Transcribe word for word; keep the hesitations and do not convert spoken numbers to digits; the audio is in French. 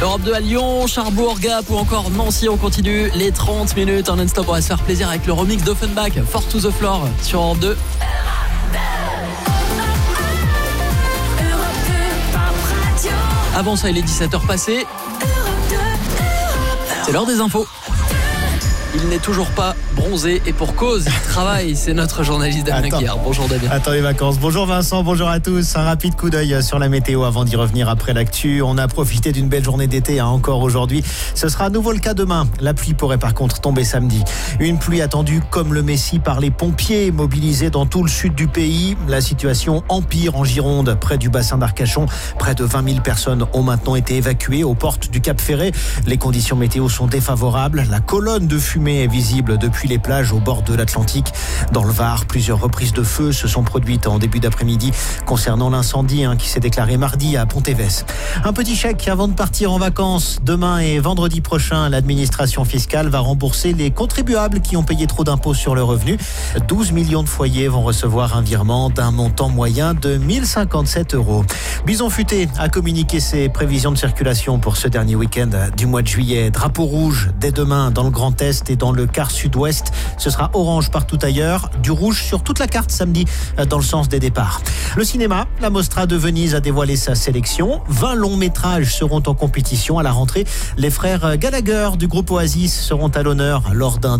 Europe deux à Lyon, Cherbourg, Gap ou encore Nancy. On continue les trente minutes en non-stop. On va se faire plaisir avec le remix d'Offenbach, Four to the Floor sur Europe deux. Avant ça, il est dix-sept heures passées. C'est l'heure des infos. Il n'est toujours pas bronzé et pour cause, il travaille. C'est notre journaliste Damien Guillard. Bonjour Damien. Attends les vacances. Bonjour Vincent, bonjour à tous. Un rapide coup d'œil sur la météo avant d'y revenir après l'actu. On a profité d'une belle journée d'été hein, encore aujourd'hui. Ce sera à nouveau le cas demain. La pluie pourrait par contre tomber samedi. Une pluie attendue comme le messie par les pompiers mobilisés dans tout le sud du pays. La situation empire en Gironde, près du bassin d'Arcachon. Près de vingt mille personnes ont maintenant été évacuées aux portes du Cap Ferré. Les conditions météo sont défavorables. La colonne de fumée est visible depuis les plages au bord de l'Atlantique. Dans le Var, plusieurs reprises de feu se sont produites en début d'après-midi concernant l'incendie hein, qui s'est déclaré mardi à Pontévès. Un petit chèque avant de partir en vacances. Demain et vendredi prochain, l'administration fiscale va rembourser les contribuables qui ont payé trop d'impôts sur le revenu. douze millions de foyers vont recevoir un virement d'un montant moyen de mille cinquante-sept euros. Bison Futé a communiqué ses prévisions de circulation pour ce dernier week-end du mois de juillet. Drapeau rouge dès demain dans le Grand Est et dans le quart sud-ouest. Ce sera orange partout ailleurs, du rouge sur toute la carte samedi dans le sens des départs. Le cinéma, la Mostra de Venise a dévoilé sa sélection. vingt longs métrages seront en compétition à la rentrée. Les frères Gallagher du groupe Oasis seront à l'honneur lors d'un